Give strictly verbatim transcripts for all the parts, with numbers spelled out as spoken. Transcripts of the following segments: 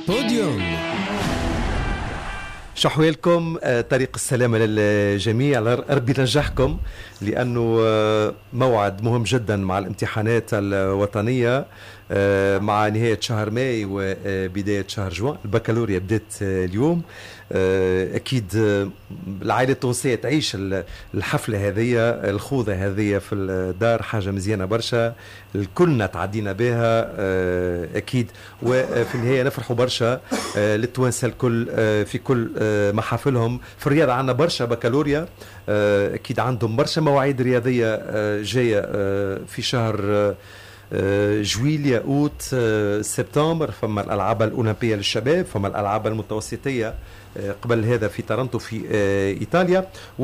بوديوم. شو أحوالكم؟ طريق السلامة للجميع، ربي ينجحكم، لأنه موعد مهم جدا مع الامتحانات الوطنية مع نهاية شهر ماي وبداية شهر جوان. البكالوريا بدأت اليوم. أكيد العائلة التونسية تعيش الحفلة هذه، الخوضة هذه في الدار، حاجة مزيانة برشا، الكلنا تعدينا بها أكيد، وفي النهاية نفرحوا برشا للتوانسة الكل في كل محافلهم. في الرياضة عندنا برشا بكالوريا، أكيد عندهم برشا مواعيد رياضية جاية في شهر جويليا أوت سبتمبر. فما الألعاب الأولمبية للشباب، فما الألعاب المتوسطية قبل هذا في تورنتو في إيطاليا.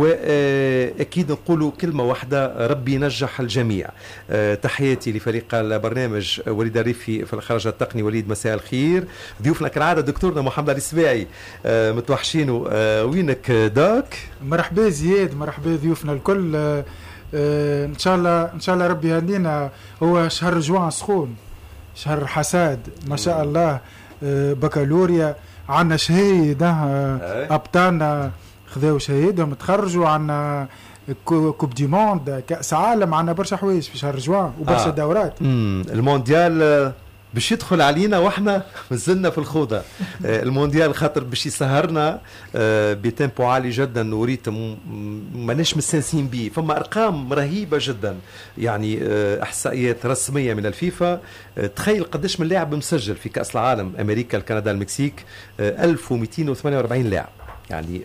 وأكيد نقولوا كلمة واحدة، ربي ينجح الجميع. تحياتي لفريق البرنامج، وليد الريفي في الإخراج التقني. وليد مساء الخير. ضيوفنا كالعادة دكتورنا محمد علي السباعي، متوحشينه، وينك دوك؟ مرحبا زياد، مرحبا ضيوفنا الكل. آه ان شاء الله ان شاء الله ربي يهدينا. هو شهر جوان سخون، شهر حساد ما شاء الله. آه بكالوريا عنا شهيد، آه ابطالنا خذاو شهيدهم تخرجوا. عنا كوب دي موند، كاس عالم، عنا برشا حوايج في شهر جوان وبرشا آه. دورات. امم المونديال باش يدخل علينا واحنا مازلنا في الخوضة. المونديال خاطر باش يسهرنا بتيمبو عالي جدا وريتم ماناش مستانسين بيه. فما ارقام رهيبة جدا، يعني احصائيات رسمية من الفيفا. تخيل قديش من لاعب مسجل في كأس العالم، امريكا، الكندا، المكسيك، ألف ومئتين وثمانية وأربعين لاعب. يعني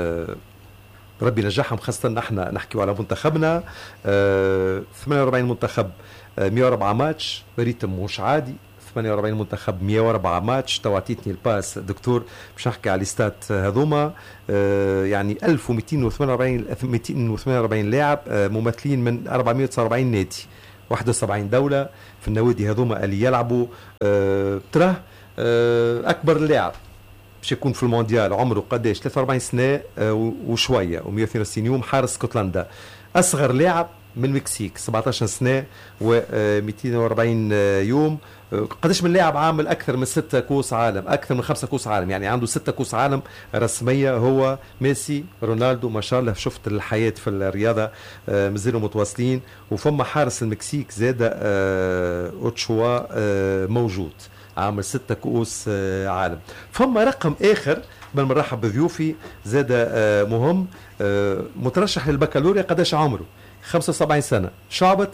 ربي نجحهم، خاصة احنا نحكيو على منتخبنا. ثمانية وأربعين منتخب، مئة وأربعة ماتش، ريتم مش عادي. ثمانية وأربعين منتخب، مئة وأربعة ماتش. تواتيتني الباس دكتور باش نحكي على ليستات هذوما. آه يعني ألف ومئتين وثمانية وأربعين لاعب، آه ممثلين من أربعمئة وتسعة وأربعين نادي، واحد وسبعين دولة في النوادي هذوما اللي يلعبوا. آه تراه آه أكبر لاعب باش يكون في المونديال عمره قداش؟ ثلاثة وأربعين سنة آه وشوية و100 واثنين وستين يوم، حارس اسكتلندا. أصغر لاعب من المكسيك، سبعة عشر سنة ومئتين وأربعين يوم. قديش من لاعب عامل أكثر من ستة كوس عالم، أكثر من خمسة كوس عالم، يعني عنده ستة كوس عالم رسمية. هو ميسي، رونالدو، ما شاء الله. شفت الحياة في الرياضة مازالوا متواصلين. وفما حارس المكسيك زاد أوتشوا موجود، عامل ستة كؤوس عالم. فما رقم آخر قبل ما نرحب بضيوفي زاد مهم، مترشح للبكالوريا، قداش عمره؟ خمسة وسبعين سنة. شعبت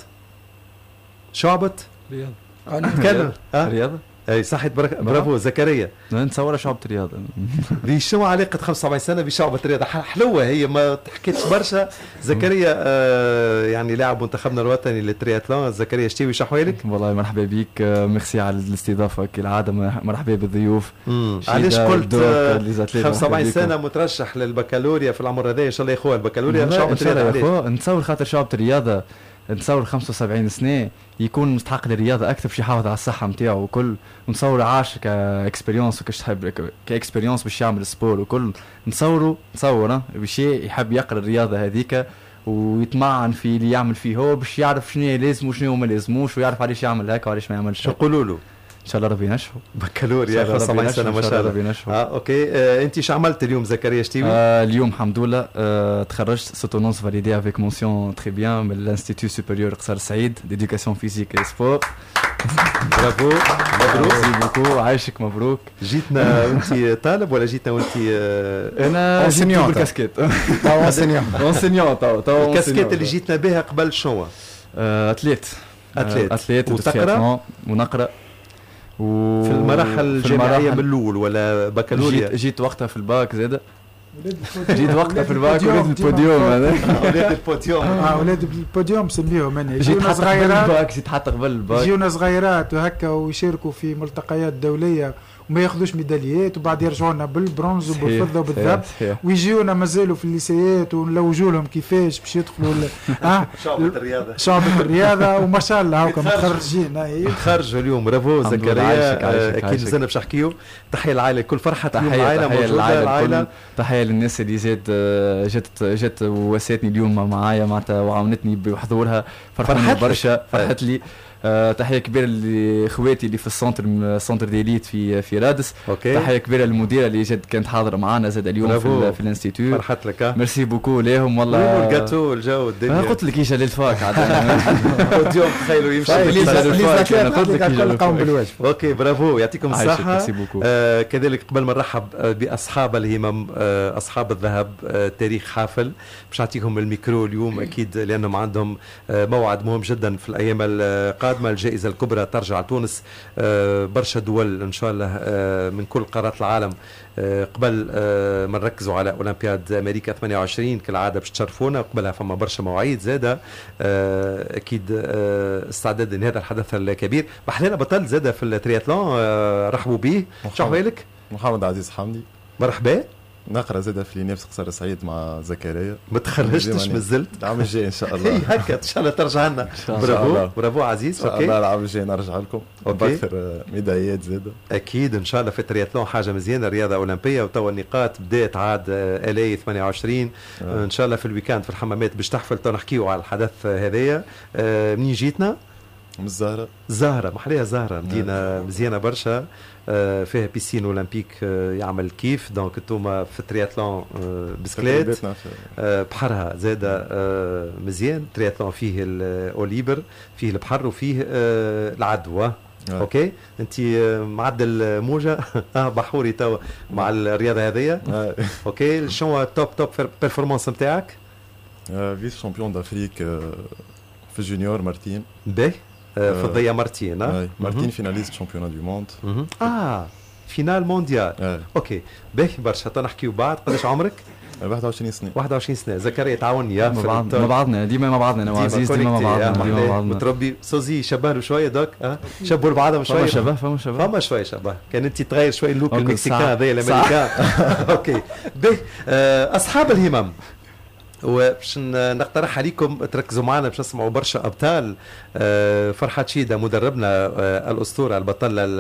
شعبت رياضة. نتكلم رياضة. اي صحيح، برافو زكريا. نتصور شعبة رياضة. شنو علاقة خمسة وسبعين سنة بشعبة رياضة؟ حلوة هي، ما تحكيتش برشا. زكريا آه يعني لاعب منتخبنا الوطني للترياتلون. زكريا شتيوي، شو احوالك؟ والله مرحبا بيك، ميرسي على الاستضافة كالعادة. مرحبا بالضيوف. علاش قلت خمسة وسبعين سنة مترشح للبكالوريا في العمر هذا؟ ان شاء الله يا اخويا البكالوريا شعبة رياضة. نتصور خاطر شعبة الرياضة، نتصور خمسة وسبعين سنة يكون مستحق للرياضة أكثر، باش يحافظ على الصحة متاعه وكل. نتصور عاش كإكسبيريونس وكش تحب كإكسبيريونس باش يعمل سبور وكل. نتصوره نتصوره باش يحب يقرأ الرياضة هذيك ويتمعن في اللي يعمل فيه هو، باش يعرف شنو لازم وشنو ما لازموش، ويعرف علاش يعمل هكا وعلاش ما يعملش. نقولوا له ان شاء الله ربي ينشفه. بكالوريا خمسة وسبعين سنة ما شاء الله. اه اوكي. آه انت شو عملت اليوم زكريا شتيوي؟ آه اليوم الحمد لله آه تخرجت سوتونونس فاليدي افيك مونسيون تري بيان من الانستيتو سوبيريور قصر سعيد ديديوكاسيون فيزيك اي سبور. برافو، مبروك. مبروك، عايشك مبروك. جيتنا وانت طالب ولا جيتنا وانت آه انا جيت بالكاسكيت؟ تو انسينيون انسينيون تو تو الكاسكيت اللي جيتنا بها قبل شنو؟ آه اتليت اتليت اتليت وتقرا ونقرا و... في المراحل الجامعية من الأول ولا بكالوريا؟ جيت, جيت وقتها في الباك زادة. جيت وقتها في الباك ولاد البوديوم. هذا ولاد البوديوم. اه ولاد البوديوم سميهم انا. جيت حتى قبل الباك، جيت حتى قبل الباك. يجيونا صغيرات وهكا ويشاركوا في ملتقيات دولية وما ياخذوش ميداليات، وبعد يرجعونا بالبرونز وبالفضة وبالذهب، ويجيونا مازالوا في الليسيات ونلوجوا لهم كيفاش باش يدخلوا اه شعبة الرياضة. شعبة الرياضة وما شاء الله هاكم متخرجين. تخرجوا اليوم. برافو زكريا. اكيد مازلنا باش نحكيو. تحية العائلة الكل، فرحة اليوم العائلة موجودة. العائلة تحية للناس اللي زاد جت جت وواساتني اليوم معايا معناتها وعاونتني بحضورها. فرحتني برشا، فرحت لي آه تحيه كبيره لاخواتي اللي في السنتر السنتر ديليت في في رادس. اوكي. تحيه كبيره للمديره اللي جد كانت حاضره معنا زاد اليوم في, في الانستيتوت. فرحت لك. ميرسي بوكو ليهم والله. وين الجاتو الجو الدنيا. قلت لك ايش للفاك عاد اليوم تخيلوا يمشي قلت لك الكل قام بالواجب. اوكي برافو يعطيكم الصحه. آه كذلك قبل ما نرحب باصحاب الهمم آه اصحاب الذهب آه تاريخ حافل باش نعطيهم الميكرو اليوم اكيد لانهم عندهم آه موعد مهم جدا في الايام القادمه. الجائزه الكبرى ترجع لتونس. آه برشا دول ان شاء الله آه من كل قارات العالم آه قبل آه ما نركزوا على اولمبياد امريكا ثمانية وعشرين كالعاده باش تشرفونا. قبلها فما برشا مواعيد زاده آه اكيد آه استعداد لهذا الحدث الكبير. بحلينا بطل زاده في الترياتلون آه رحبوا به. شو احوالك؟ محمد عزيز حمدي. مرحبا. نقرا زاده في نفس قصر سعيد مع زكريا. ما تخرجتش مازلت؟ العام الجاي ان شاء الله. هي هكا ان شاء الله ترجع لنا. برافو برافو عزيز. اوكي. الله العام الجاي نرجع لكم باكثر ميداليات زاده. اكيد ان شاء الله في الترياتلون حاجه مزيانه رياضه اولمبيه وتوا النقاط بدات عاد الي ثمانية وعشرين آه. ان شاء الله في الويكاند في الحمامات باش تحفل. تو نحكيو على الحدث هذايا. آه منين جيتنا؟ من الزهره. زهره محليها زهره مدينه مزيانه برشا. آه فيها بيسين اولمبيك آه يعمل كيف دونك انتوما في الترياتلون آه بسكليت آه بحرها زاده آه مزيان. ترياتلون فيه الاوليبر فيه البحر وفيه آه العدوى. آه. اوكي انت آه معدل موجه اه بحوري تو مع الرياضه هذيا. آه. اوكي شنو التوب توب بيرفورمانس نتاعك؟ آه فيس شامبيون دافريك آه في الجونيور مارتين. باهي آه فضيه مارتين. آه مارتين فيناليست شامبيون دو موند. اه فينال مونديال. آه. اوكي باهي برشا تنحكيو بعد. قداش عمرك؟ واحد وعشرين سنه. واحد وعشرين سنه. زكريا تعاوني يا مع بعضنا ديما مع بعضنا انا وعزيز ديما مع بعضنا ديما مع بعضنا. متربي سوزي شبه له شويه دوك اه شبهوا لبعضهم شويه. فما شبه فما شبه فما شويه شبه. كان انت تغير شويه اللوك المكسيكان هذا الامريكان. اوكي باهي آه اصحاب الهمم وباش نقترح عليكم تركزوا معنا باش نسمعوا برشا ابطال. آه فرحات شيده مدربنا آه الاسطوره البطل